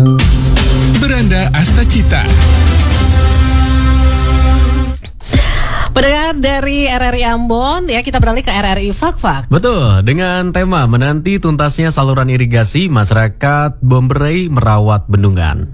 Beranda Astacita. Pendengar dari RRI Ambon, ya kita beralih ke RRI Fak-Fak. Betul, dengan tema menanti tuntasnya saluran irigasi, masyarakat Bomberai merawat bendungan.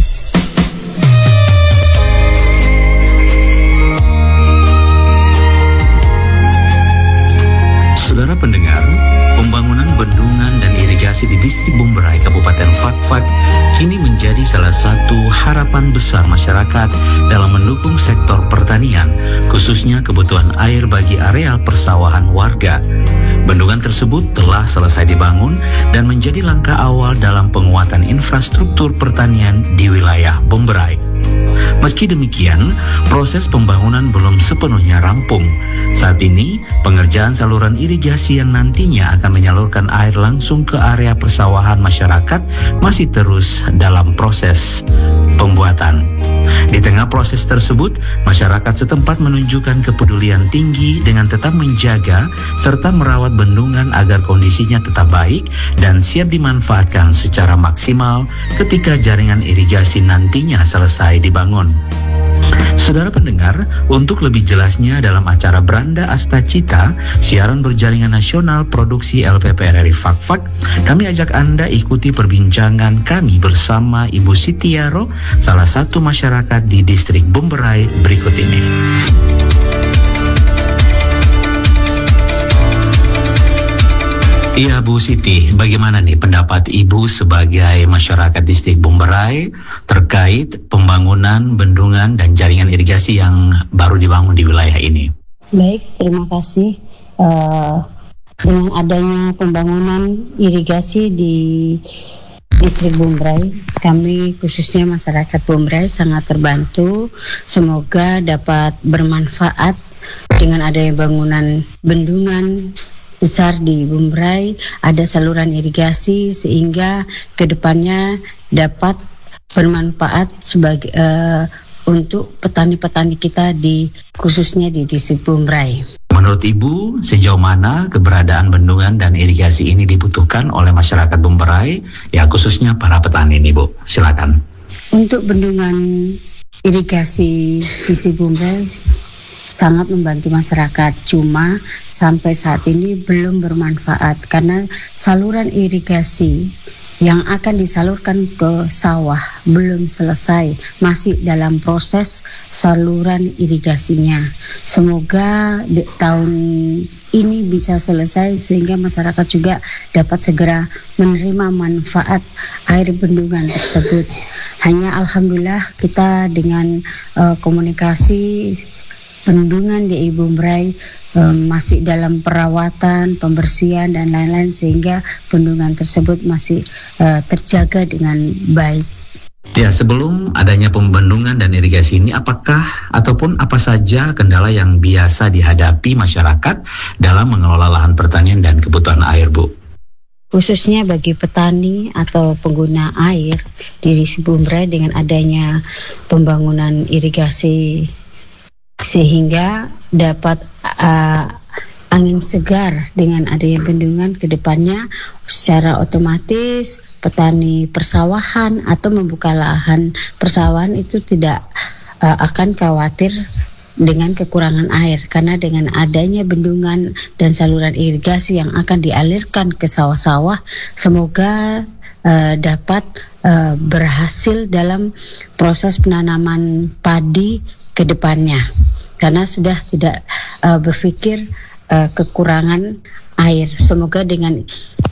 Saudara pendengar, pembangunan bendungan dan irigasi di distrik Bomberai, Kabupaten Fak-Fak kini menjadi salah satu harapan besar masyarakat dalam mendukung sektor pertanian, khususnya kebutuhan air bagi areal persawahan warga. Bendungan tersebut telah selesai dibangun dan menjadi langkah awal dalam penguatan infrastruktur pertanian di wilayah Bomberai. Meski demikian, proses pembangunan belum sepenuhnya rampung. Saat ini, pengerjaan saluran irigasi yang nantinya akan menyalurkan air langsung ke area persawahan masyarakat masih terus dalam proses pembuatan. Di tengah proses tersebut, masyarakat setempat menunjukkan kepedulian tinggi dengan tetap menjaga serta merawat bendungan agar kondisinya tetap baik dan siap dimanfaatkan secara maksimal ketika jaringan irigasi nantinya selesai dibangun. Saudara pendengar, untuk lebih jelasnya dalam acara Beranda Astacita, siaran berjaringan nasional produksi LPPRRI Fak-Fak, kami ajak Anda ikuti perbincangan kami bersama Ibu Sitiaro, salah satu masyarakat di distrik Bomberai berikut ini. Iya Bu Siti, bagaimana nih pendapat Ibu sebagai masyarakat distrik Bomberai terkait pembangunan bendungan dan jaringan irigasi yang baru dibangun di wilayah ini? Baik, terima kasih. Dengan adanya pembangunan irigasi di distrik Bomberai, kami khususnya masyarakat Bomberai sangat terbantu. Semoga dapat bermanfaat dengan adanya bangunan bendungan besar di Bomberai, ada saluran irigasi sehingga kedepannya dapat bermanfaat sebagai untuk petani-petani kita khususnya di distrik Bomberai. Menurut Ibu, sejauh mana keberadaan bendungan dan irigasi ini dibutuhkan oleh masyarakat Bomberai, ya khususnya para petani nih Bu? Silakan. Untuk bendungan irigasi distrik Bomberai sangat membantu masyarakat, cuma sampai saat ini belum bermanfaat karena saluran irigasi yang akan disalurkan ke sawah belum selesai, masih dalam proses saluran irigasinya. Semoga tahun ini bisa selesai sehingga masyarakat juga dapat segera menerima manfaat air bendungan tersebut. Hanya alhamdulillah kita dengan komunikasi bendungan di Bomberai masih dalam perawatan, pembersihan dan lain-lain sehingga bendungan tersebut masih terjaga dengan baik. Ya, sebelum adanya pembendungan dan irigasi ini, apakah ataupun apa saja kendala yang biasa dihadapi masyarakat dalam mengelola lahan pertanian dan kebutuhan air, Bu? Khususnya bagi petani atau pengguna air di distrik Bomberai dengan adanya pembangunan irigasi sehingga dapat angin segar dengan adanya bendungan ke depannya secara otomatis petani persawahan atau membuka lahan persawahan itu tidak akan khawatir dengan kekurangan air karena dengan adanya bendungan dan saluran irigasi yang akan dialirkan ke sawah-sawah semoga dapat berhasil dalam proses penanaman padi ke depannya karena sudah tidak berpikir kekurangan air. Semoga dengan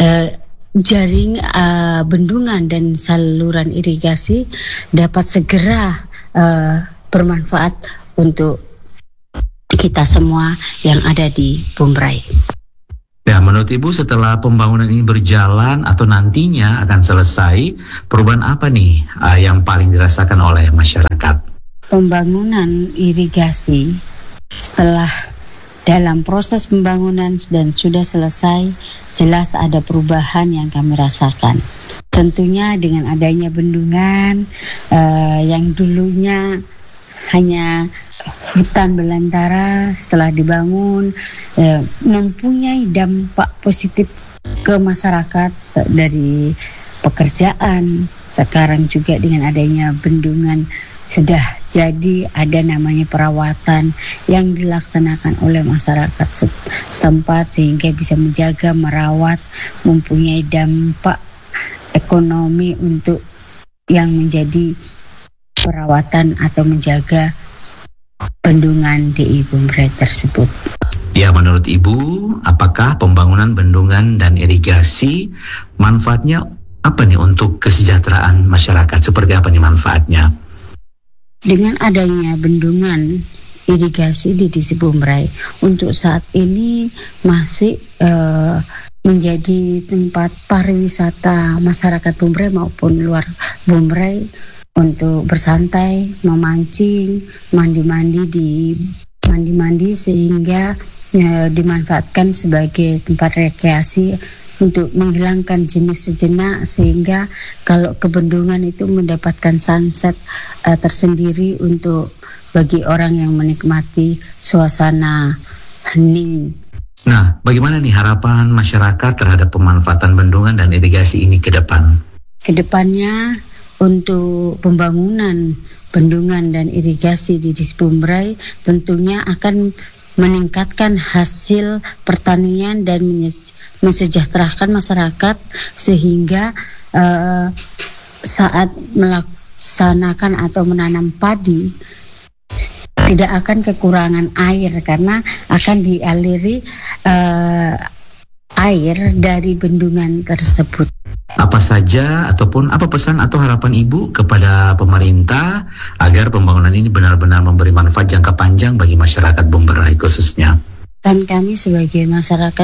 jaring bendungan dan saluran irigasi dapat segera bermanfaat untuk kita semua yang ada di Bomberai. Ya, menurut Ibu setelah pembangunan ini berjalan atau nantinya akan selesai, perubahan apa nih yang paling dirasakan oleh masyarakat? Pembangunan irigasi setelah dalam proses pembangunan dan sudah selesai, jelas ada perubahan yang kami rasakan. Tentunya dengan adanya bendungan yang dulunya hanya hutan belantara setelah dibangun mempunyai dampak positif ke masyarakat dari pekerjaan, Sekarang juga dengan adanya bendungan sudah jadi ada namanya perawatan yang dilaksanakan oleh masyarakat setempat sehingga bisa menjaga, merawat, mempunyai dampak ekonomi untuk yang menjadi perawatan atau menjaga bendungan di Bumbray tersebut. Ya, menurut Ibu, apakah pembangunan bendungan dan irigasi manfaatnya apa nih untuk kesejahteraan masyarakat? Seperti apa nih manfaatnya? Dengan adanya bendungan irigasi di Distrik Bumbray untuk saat ini masih menjadi tempat pariwisata masyarakat Bumbray maupun luar Bumbray untuk bersantai, memancing, mandi-mandi sehingga dimanfaatkan sebagai tempat rekreasi untuk menghilangkan jenuh sejenak, sehingga kalau ke bendungan itu mendapatkan sunset tersendiri untuk bagi orang yang menikmati suasana hening. Nah, bagaimana nih harapan masyarakat terhadap pemanfaatan bendungan dan irigasi ini ke depan? Kedepannya untuk pembangunan bendungan dan irigasi di Distrik Bumbray tentunya akan meningkatkan hasil pertanian dan mensejahterakan masyarakat sehingga saat melaksanakan atau menanam padi tidak akan kekurangan air karena akan dialiri air dari bendungan tersebut. Apa saja ataupun apa pesan atau harapan Ibu kepada pemerintah agar pembangunan ini benar-benar memberi manfaat jangka panjang bagi masyarakat Bumbray khususnya? Dan kami sebagai masyarakat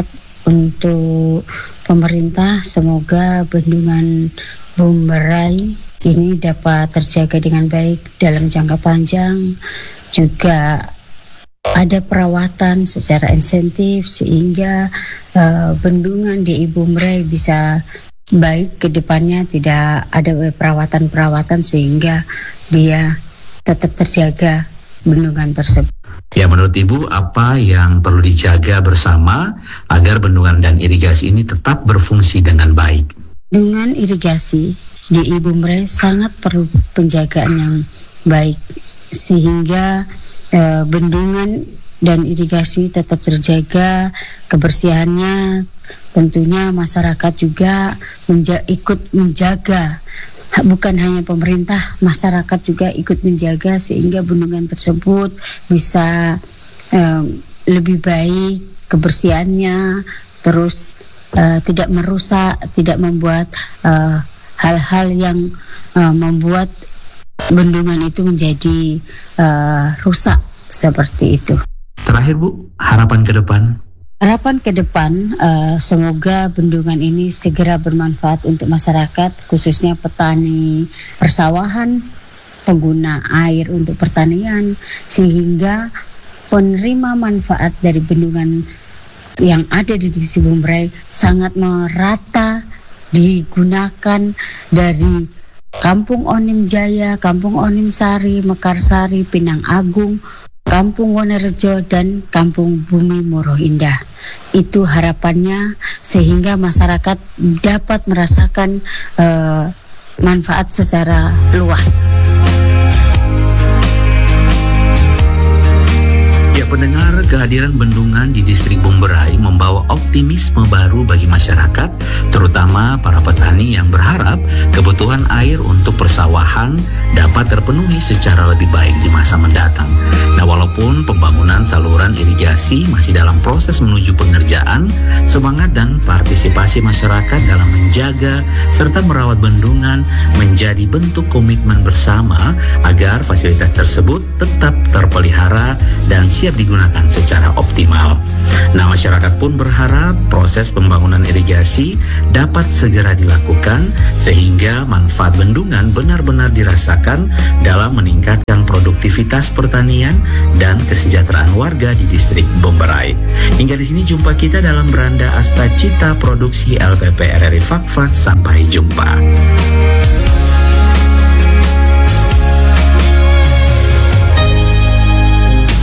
untuk pemerintah, semoga bendungan Bumbray ini dapat terjaga dengan baik dalam jangka panjang. Juga ada perawatan secara insentif sehingga bendungan di Bumbray bisa baik ke depannya, tidak ada perawatan sehingga dia tetap terjaga bendungan tersebut. Ya, menurut Ibu apa yang perlu dijaga bersama agar bendungan dan irigasi ini tetap berfungsi dengan baik? Bendungan irigasi di Bumbray sangat perlu penjagaan yang baik sehingga bendungan dan irigasi tetap terjaga kebersihannya. Tentunya masyarakat juga ikut menjaga, bukan hanya pemerintah, masyarakat juga ikut menjaga sehingga bendungan tersebut bisa lebih baik kebersihannya, terus tidak merusak, tidak membuat hal-hal yang membuat bendungan itu menjadi rusak seperti itu. Terakhir Bu, harapan ke depan? Harapan ke depan semoga bendungan ini segera bermanfaat untuk masyarakat, khususnya petani persawahan, pengguna air untuk pertanian, sehingga penerima manfaat dari bendungan yang ada di Distrik Bumbray sangat merata digunakan dari Kampung Onim Jaya, Kampung Onim Sari, Mekarsari, Pinang Agung, Kampung Wonorejo, dan Kampung Bumi Moroh Indah. Itu harapannya sehingga masyarakat dapat merasakan manfaat secara luas. Ya, pendengar, kehadiran bendungan di Distrik Bumbray membawa optimisme baru bagi masyarakat, terutama para petani yang berharap kebutuhan air untuk persawahan dapat terpenuhi secara lebih baik di masa mendatang. Nah, walaupun pembangunan saluran irigasi masih dalam proses menuju pengerjaan, semangat dan partisipasi masyarakat dalam menjaga serta merawat bendungan menjadi bentuk komitmen bersama agar fasilitas tersebut tetap terpelihara dan siap digunakan secara optimal. Nah, masyarakat pun berharap proses pembangunan irigasi dapat segera dilakukan sehingga manfaat bendungan benar-benar dirasakan dalam meningkatkan produktivitas pertanian dan kesejahteraan warga di Distrik Bumbray. Hingga di sini jumpa kita dalam Beranda Asta Cita Produksi LPP RRI Fakfak. Sampai jumpa.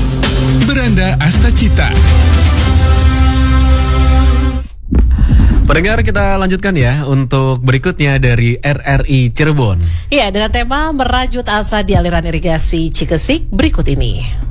Beranda Asta Cita. Pendengar, kita lanjutkan ya untuk berikutnya dari RRI Cirebon. Iya, dengan tema merajut asa di aliran irigasi Cikesik berikut ini.